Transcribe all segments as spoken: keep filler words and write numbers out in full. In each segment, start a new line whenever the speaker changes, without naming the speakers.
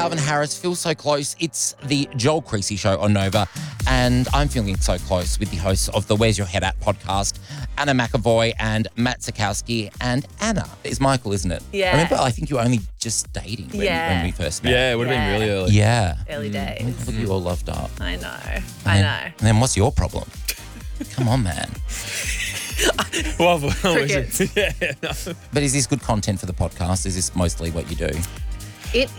Calvin Harris, Feel So Close. It's the Joel Creasy Show on Nova, and I'm feeling so close with the hosts of the Where's Your Head At podcast, Anna McAvoy and Matt Sikowski. And Anna, it's Michael, isn't it?
Yeah.
I remember, I think you were only just dating when,
Yeah.
when we first met.
Yeah, it would have
Yeah.
been really early.
Yeah.
Early days.
Look, you all loved up.
I know.
And
I
then-
know.
And then what's your problem? Come on, man.
Well,
Crickets.
yeah, no.
But is this good content for the podcast? Is this mostly what you do?
It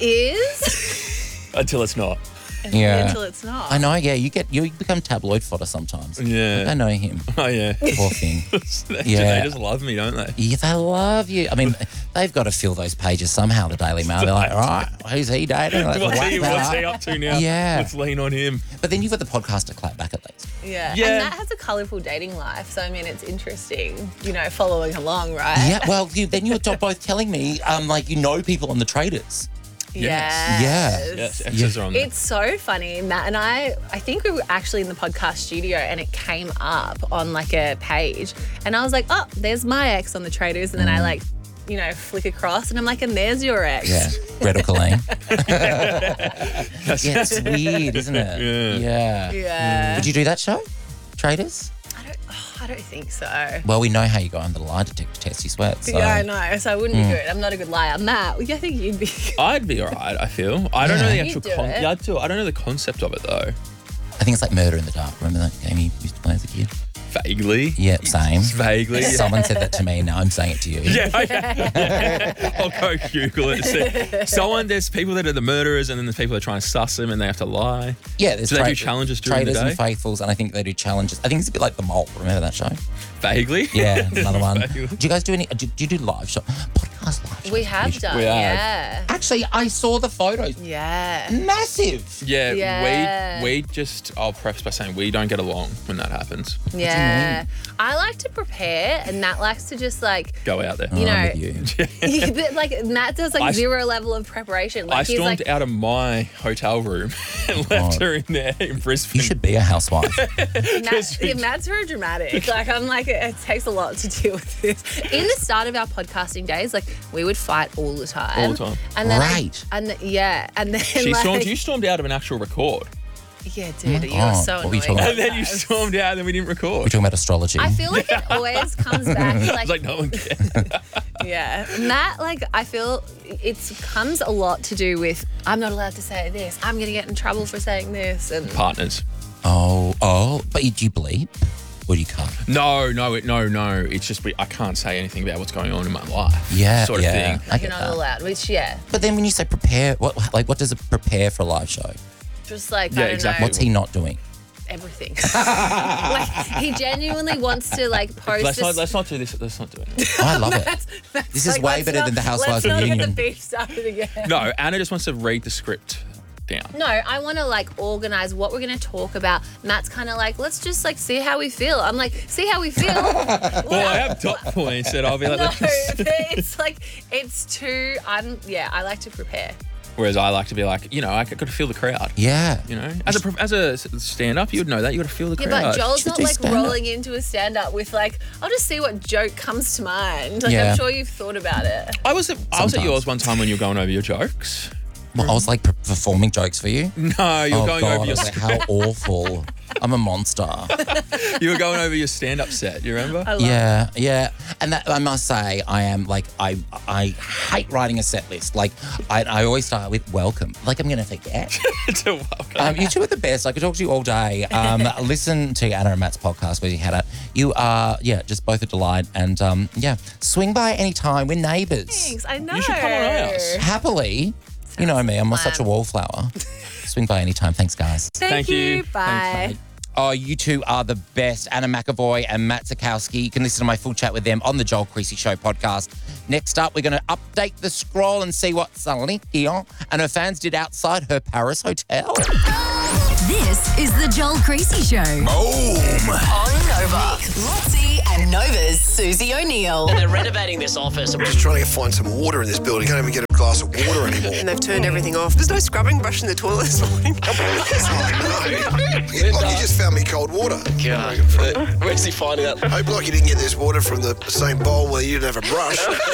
is
Until it's not.
Yeah.
until it's not.
I know, yeah, you get you become tabloid fodder sometimes.
Yeah.
Like, I know him.
Oh, yeah.
Poor thing.
they,
Yeah.
they just love me, don't they?
Yeah, they love you. I mean, they've got to fill those pages somehow, the Daily Mail. They're like, all right, who's he dating? Let's
What's
whack
he,
that
what's
up.
he up to now?
Yeah.
Let's lean on him.
But then you've got the podcast to clap back at least.
Yeah.
Yeah.
And Matt has a colourful dating life, so I mean, it's interesting, you know, following along, right?
Yeah, well, you, then you're both telling me, um, like, you know people on the traders.
Yes.
Yeah.
Yes, X's are on there.
It's so funny. Matt and I, I think we were actually in the podcast studio and it came up on like a page. And I was like, oh, there's my ex on the traders. And then I like, you know, flick across and I'm like, and there's your ex.
Yeah, Gretel Colleen. Yeah, it's weird, isn't it?
Yeah.
Yeah.
Yeah.
Would you do that show, Traders?
I don't, oh, I don't think so.
Well, we know how you go under the lie detector test. You sweat. So.
Yeah, I know. So I wouldn't be good. I'm not a good liar. Matt, I think you'd be.
I'd be all right, I feel. I don't
Yeah.
know the
You'd
actual
do
con-
it.
yeah, I'd do it. I don't know the concept of it, though.
I think it's like Murder in the Dark. Remember that game you used to play as a kid?
Vaguely.
Yeah, same.
Vaguely. Yeah.
Someone said that to me, now I'm saying it to you.
Yeah, yeah. I'll go Google it. So, someone, there's people that are the murderers and then there's people that are trying to suss them and they have to lie.
Yeah, there's
Do they
tra-
do challenges during
Traders
the day?
and Faithfuls, and I think they do challenges. I think it's a bit like The Mole. Remember that show?
Vaguely.
Yeah, another one.
Vaguely.
Do you guys do any, do, do you do live show? Podcast live shows?
We have done.
We have.
Yeah.
Actually, I saw the photos.
Yeah.
Massive.
Yeah,
Yeah.
we we just, I'll preface by saying we don't get along when that happens.
Yeah. I like to prepare and Matt likes to just like,
Go out there.
you know,
I'm with you.
but, like Matt does like
I-
zero level of preparation. Like
I
he's
stormed
like,
out of my hotel room and left
God.
her in there in Brisbane.
You should be a housewife.
Matt, yeah, Matt's very dramatic. Like I'm like, it, it takes a lot to deal with this. In the start of our podcasting days, like we would fight all the time.
All the time.
And then I-
Right.
and the, yeah, and then
She
like,
stormed, you stormed out of an actual record.
yeah, dude, you
God,
were so
what were you
annoying.
talking about?
And then you stormed out and then we didn't
We're
record.
talking about astrology.
I feel like it always comes back to
I
like,
was like, no one cares.
yeah, Matt. Like I feel it comes a lot to do with I'm not allowed to say this. I'm gonna get in trouble for saying this, and
Partners.
oh, oh. But you, do you bleep? Or do you cut?
No, no, it, no, no. It's just we, I can't say anything about what's going on in my life.
Yeah,
Sort of
yeah.
thing.
I
you're
get
not
that.
allowed. Which yeah,
But then when you say prepare, what like what does it prepare for a live show?
just like
Yeah,
I don't
exactly.
know.
What's he not doing?
Everything. Like he genuinely wants to like post.
Let's
this-
not, let's not do this. Let's not do it.
Oh, I love it.
That's- that's
This is
like,
way
let's
better
not-
than the Housewives
let's not
reunion.
Get the beef started again.
No, Anna just wants to read the script down.
No, I want to like organize what we're going to talk about. Matt's kind of like, let's just like see how we feel. I'm like, see how we feel.
Well, I have dot points that I'll be like,
No,
let's just-
it's like it's too. I'm yeah. I like to prepare.
whereas I like to be like, you know, I got to feel the crowd.
Yeah.
You know, as a prof- as a stand-up, you would know that. You got to feel the
Yeah,
crowd.
but Joel's
Should
not
do
like
stand-up.
rolling into a stand-up with like, I'll just see what joke comes to mind. Like
Yeah.
I'm sure you've thought about it.
I was at, I was at
Sometimes.
yours one time when you were going over your jokes.
Well, I was like per- performing jokes for you.
No, you were
Oh,
going
God.
over your
I was like, how awful. I'm a monster.
you were going over your stand-up set. You remember?
I love
Yeah, yeah. And that, I must say, I am like, I I hate writing a set list. Like, I, I always start with welcome. Like, I'm going to forget.
To welcome.
Um, you two are the best. I could talk to you all day. Um, listen to Anna and Matt's podcast where you had it. You are, yeah, just both a delight. And um, yeah, swing by any time. We're neighbours.
Thanks, I know.
You should come on ours.
Happily. You know me, I'm
like a
such a
plan.
wallflower. Swing by any time. Thanks, guys.
Thank,
Thank
you.
you.
Bye.
Oh, you two are the best. Anna McAvoy and Matt Sikowski. You can listen to my full chat with them on the Joel Creasy Show podcast. Next up, we're going to update the scroll and see what Celine Dion and her fans did outside her Paris hotel.
This is the Joel Creasy Show.
Boom.
On Nova. Nick, Lotzie, and Nova's Susie O'Neill.
And they're renovating this office.
I'm just trying to find some water in this building. Can't even get a glass of water anymore.
And they've turned everything off. There's no scrubbing brush in the toilet this morning.
Oh, no. Like you just found me cold water.
God, where's he finding that?
Hope like you didn't get this water from the same bowl where you didn't have a brush.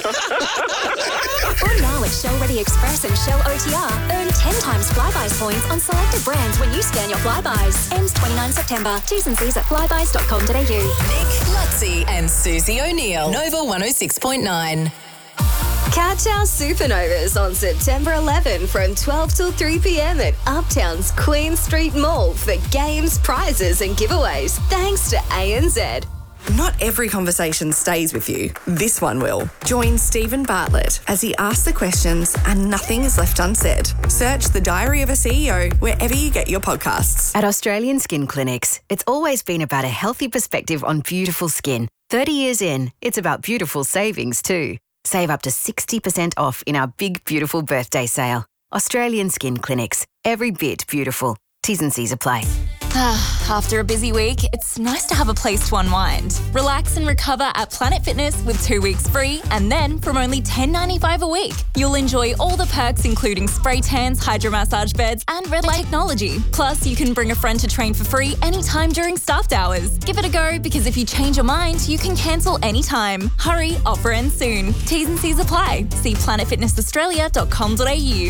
Or now at Shell Ready Express and Shell O T R. Earn ten times Flybuys points on selected brands when you scan your Flybuys. Ends twenty-ninth September. T's and C's at flybuys dot com dot a u.
Nick, Lutzi and Susie O'Neill. Nova one oh six point nine.
Catch our Supernovas on September eleventh from twelve till three p.m. at Uptown's Queen Street Mall for games, prizes and giveaways. Thanks to A N Z.
Not every conversation stays with you. This one will. Join Stephen Bartlett as he asks the questions and nothing is left unsaid. Search The Diary of a C E O wherever you get your podcasts.
At Australian Skin Clinics, it's always been about a healthy perspective on beautiful skin. thirty years in, it's about beautiful savings too. Save up to sixty percent off in our big, beautiful birthday sale. Australian Skin Clinics. Every bit beautiful. T's and C's apply.
After a busy week, it's nice to have a place to unwind. Relax and recover at Planet Fitness with two weeks free, and then from only ten dollars ninety-five a week, you'll enjoy all the perks including spray tans, hydro massage beds and red light technology. Plus, you can bring a friend to train for free anytime during staffed hours. Give it a go because if you change your mind, you can cancel anytime. Hurry, offer ends soon. T's and C's apply. See planet fitness australia dot com dot a u.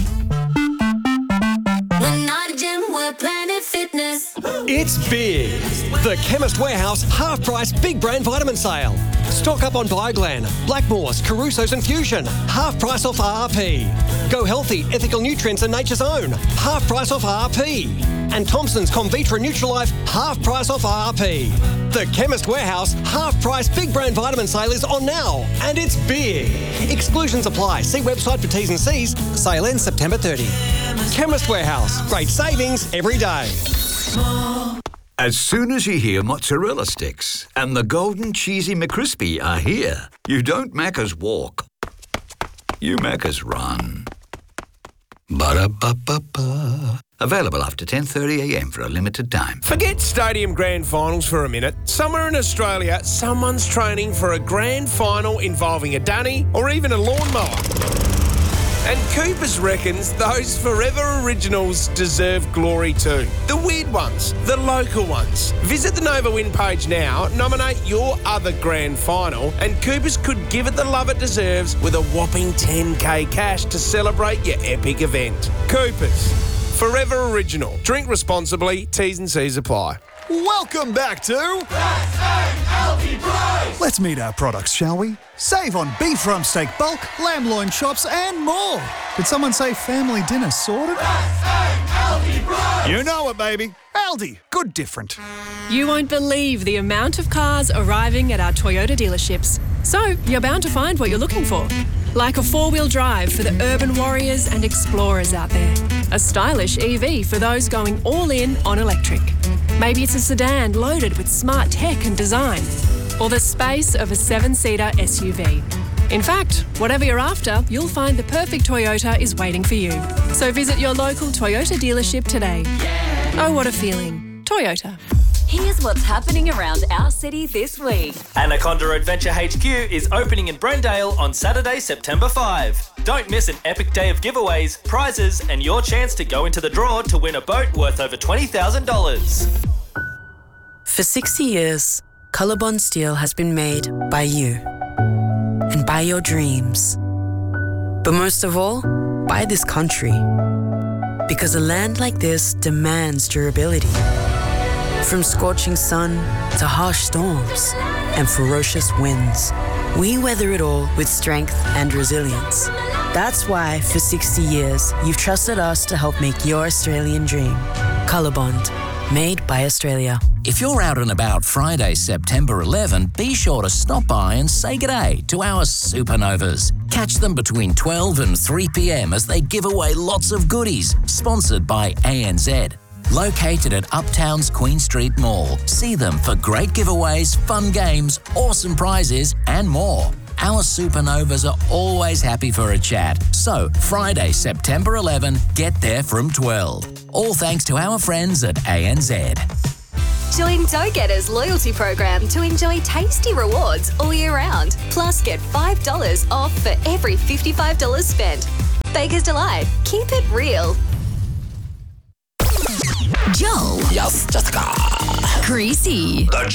We're not a gym, we're Planet Fitness.
It's big. The Chemist Warehouse half-price big brand vitamin sale. Stock up on Bioglan, Blackmores, Caruso's and Fusion. Half price off R R P. Go Healthy, Ethical Nutrients and Nature's Own. Half price off R R P. And Thompson's Convitra Nutrilife, half price off R R P. The Chemist Warehouse half-price big brand vitamin sale is on now, and it's big. Exclusions apply. See website for T's and C's. Sale ends September thirtieth. Chemist Warehouse. Great savings every day.
As soon as you hear mozzarella sticks and the golden cheesy McCrispy are here, you don't Macca's walk. You Macca's run. Ba-da-ba-ba-ba. Available after ten thirty a m for a limited time.
Forget stadium grand finals for a minute. Somewhere in Australia, someone's training for a grand final involving a dunny or even a lawnmower. And Coopers reckons those Forever Originals deserve glory too. The weird ones, the local ones. Visit the Nova Win page now, nominate your other grand final, and Coopers could give it the love it deserves with a whopping ten K cash to celebrate your epic event. Coopers, Forever Original. Drink responsibly, T's and C's apply.
Welcome back to Let's meet our products, shall we? Save on beef rump steak bulk, lamb loin chops and more. Did someone say family dinner sorted? You know it, baby. Aldi, good different.
You won't believe the amount of cars arriving at our Toyota dealerships. So you're bound to find what you're looking for. Like a four-wheel drive for the urban warriors and explorers out there. A stylish E V for those going all in on electric. Maybe it's a sedan loaded with smart tech and design. Or the space of a seven-seater S U V. In fact, whatever you're after, you'll find the perfect Toyota is waiting for you. So visit your local Toyota dealership today. Oh, what a feeling. Toyota.
Here's what's happening around our city this week.
Anaconda Adventure H Q is opening in Brendale on Saturday, September fifth. Don't miss an epic day of giveaways, prizes, and your chance to go into the draw to win a boat worth over twenty thousand dollars.
For sixty years, Colorbond Steel has been made by you and by your dreams. But most of all, by this country. Because a land like this demands durability. From scorching sun to harsh storms and ferocious winds, we weather it all with strength and resilience. That's why, for sixty years, you've trusted us to help make your Australian dream. Colorbond, made by Australia.
If you're out and about Friday, September eleventh, be sure to stop by and say g'day to our Supernovas. Catch them between twelve and three p m as they give away lots of goodies, sponsored by A N Z. Located at Uptown's Queen Street Mall. See them for great giveaways, fun games, awesome prizes, and more. Our Supernovas are always happy for a chat. So, Friday, September eleventh, get there from twelve. All thanks to our friends at A N Z.
Join Go-Getters loyalty program to enjoy tasty rewards all year round. Plus, get five dollars off for every fifty-five dollars spent. Baker's Delight. Keep it real.
Joel.
Yes, Jessica.
Greasy.
The